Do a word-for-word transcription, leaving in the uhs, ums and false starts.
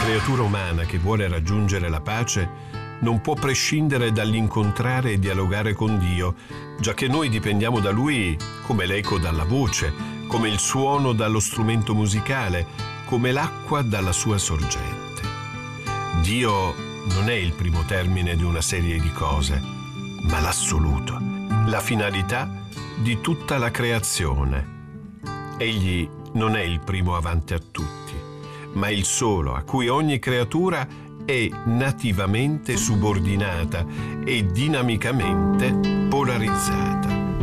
creatura umana che vuole raggiungere la pace non può prescindere dall'incontrare e dialogare con Dio, giacché noi dipendiamo da Lui come l'eco dalla voce, come il suono dallo strumento musicale, come l'acqua dalla sua sorgente. Dio non è il primo termine di una serie di cose, ma l'assoluto, la finalità di tutta la creazione. Egli non è il primo avanti a tutti, ma il solo a cui ogni creatura è nativamente subordinata e dinamicamente polarizzata.